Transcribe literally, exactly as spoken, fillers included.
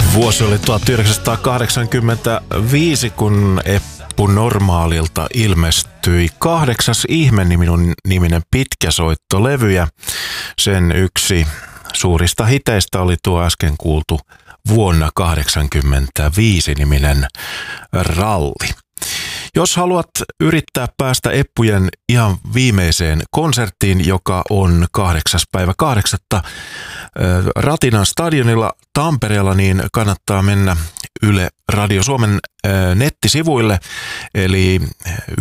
Vuosi oli tuhatyhdeksänsataakahdeksankymmentäviisi, kun Eppu Normaalilta ilmestyi Kahdeksas ihme niminen pitkäsoittolevy, ja sen yksi suurista hiteistä oli tuo äsken kuultu vuonna kahdeksankymmentäviisi niminen Ralli. Jos haluat yrittää päästä Eppujen ihan viimeiseen konserttiin, joka on kahdeksas päivä kahdeksatta Ratinan stadionilla Tampereella, niin kannattaa mennä Yle Radio Suomen nettisivuille, eli